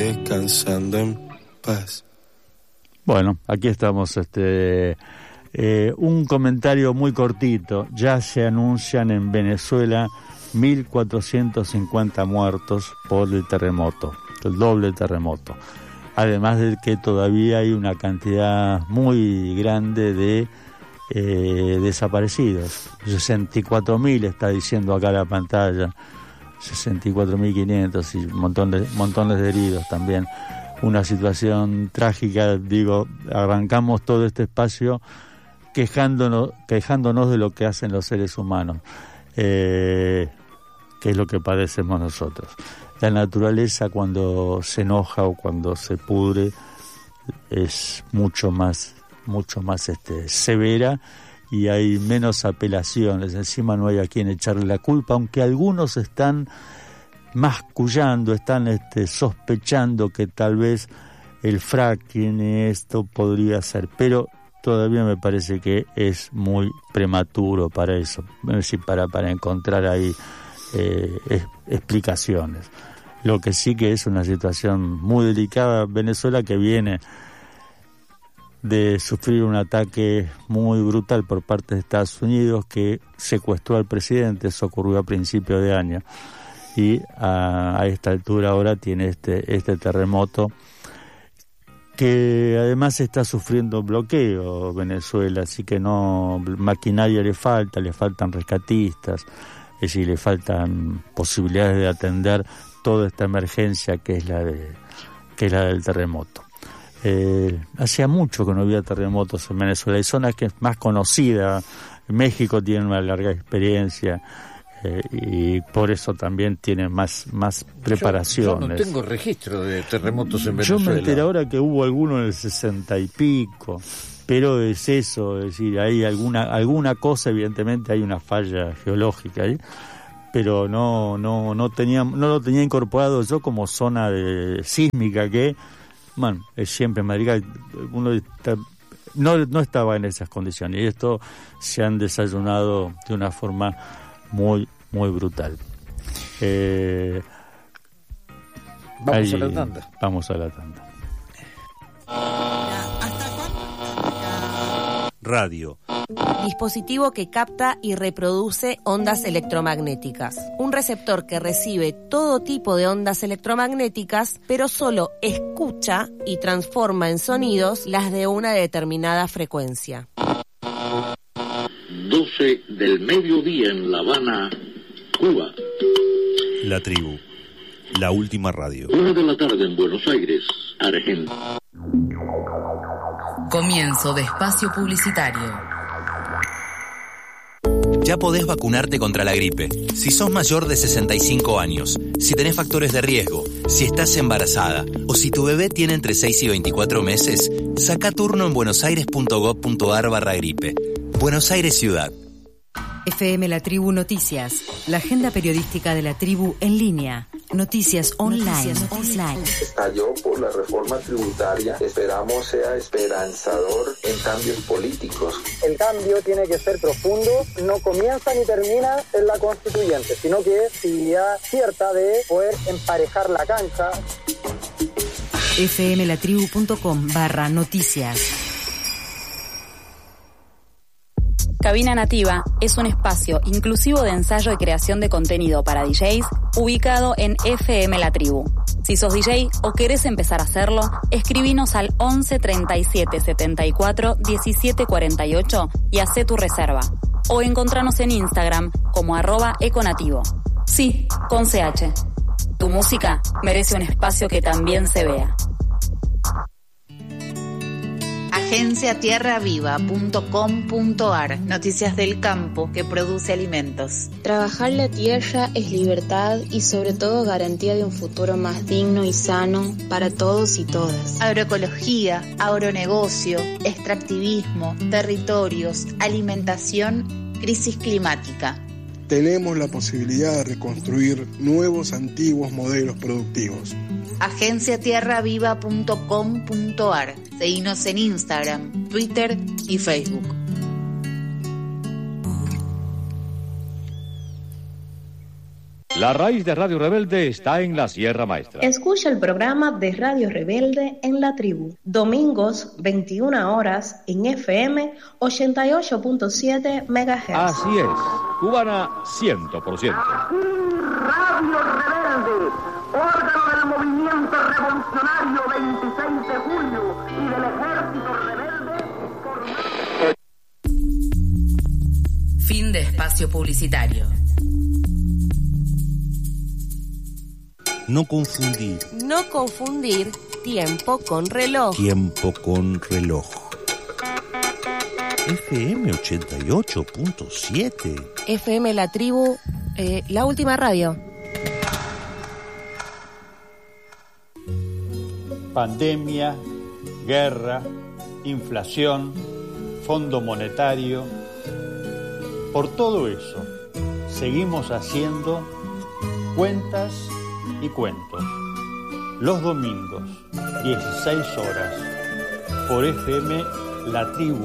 descansando en paz. Bueno, aquí estamos. Un comentario muy cortito. Ya se anuncian en Venezuela 1.450 muertos por el terremoto, el doble terremoto. Además de que todavía hay una cantidad muy grande de desaparecidos. 64.000 está diciendo acá la pantalla, 64.500 y montones de heridos también. Una situación trágica, digo, arrancamos todo este espacio quejándonos de lo que hacen los seres humanos, que es lo que padecemos nosotros. La naturaleza, cuando se enoja o cuando se pudre, es mucho más severa y hay menos apelaciones. Encima no hay a quien echarle la culpa, aunque algunos están mascullando, están sospechando que tal vez el fracking esto podría ser, pero todavía me parece que es muy prematuro para eso, es decir, para encontrar ahí explicaciones. Lo que sí que es una situación muy delicada. Venezuela, que viene de sufrir un ataque muy brutal por parte de Estados Unidos, que secuestró al presidente, eso ocurrió a principios de año, y a esta altura ahora tiene este terremoto, que además está sufriendo bloqueo Venezuela, así que no, maquinaria le faltan rescatistas, es decir, le faltan posibilidades de atender toda esta emergencia que es la del terremoto. Hacía mucho que no había terremotos en Venezuela. Hay zonas que es más conocida. México tiene una larga experiencia y por eso también tiene más preparaciones. Yo no tengo registro de terremotos en Venezuela. Yo me enteré ahora que hubo alguno en el 60 y pico, pero es eso, es decir, hay alguna cosa, evidentemente hay una falla geológica ahí, pero no lo tenía incorporado yo como zona sísmica, que bueno, es siempre Madrid, uno no estaba en esas condiciones, y esto se han desayunado de una forma muy brutal. Vamos a la tanda. Vamos a la tanda. Radio. Dispositivo que capta y reproduce ondas electromagnéticas. Un receptor que recibe todo tipo de ondas electromagnéticas, pero solo escucha y transforma en sonidos las de una determinada frecuencia. 12 del mediodía en La Habana, Cuba. La Tribu, la última radio. 1 de la tarde en Buenos Aires, Argentina. Comienzo de espacio publicitario. Ya podés vacunarte contra la gripe. Si sos mayor de 65 años, si tenés factores de riesgo, si estás embarazada o si tu bebé tiene entre 6 y 24 meses, saca turno en buenosaires.gov.ar/gripe. Buenos Aires Ciudad. FM La Tribu Noticias, la agenda periodística de La Tribu en línea. Noticias online. Estalló por la reforma tributaria. Esperamos sea esperanzador en cambios políticos. El cambio tiene que ser profundo, no comienza ni termina en la constituyente, sino que es posibilidad cierta de poder emparejar la cancha. fmlatribu.com/noticias. Cabina Nativa es un espacio inclusivo de ensayo y creación de contenido para DJs ubicado en FM La Tribu. Si sos DJ o querés empezar a hacerlo, escribinos al 11 37 74 17 48 y hacé tu reserva. O encontranos en Instagram como @econativo. Sí, con CH. Tu música merece un espacio que también se vea. Agenciatierraviva.com.ar. Noticias del campo que produce alimentos. Trabajar la tierra es libertad y sobre todo garantía de un futuro más digno y sano para todos y todas. Agroecología, agronegocio, extractivismo, territorios, alimentación, crisis climática. Tenemos la posibilidad de reconstruir nuevos antiguos modelos productivos. Agenciatierraviva.com.ar. Seguinos en Instagram, Twitter y Facebook. La raíz de Radio Rebelde está en la Sierra Maestra. Escucha el programa de Radio Rebelde en La Tribu, domingos 21 horas en FM 88.7 MHz. Así es, cubana 100%. Radio Rebelde, órgano del movimiento revolucionario 26 de julio y del ejército rebelde. Fin de espacio publicitario. No confundir. No confundir tiempo con reloj. Tiempo con reloj. FM 88.7. FM La Tribu, la última radio. Pandemia, guerra, inflación, Fondo Monetario. Por todo eso, seguimos haciendo cuentas y cuentos. Los domingos, 16 horas, por FM La Tribu.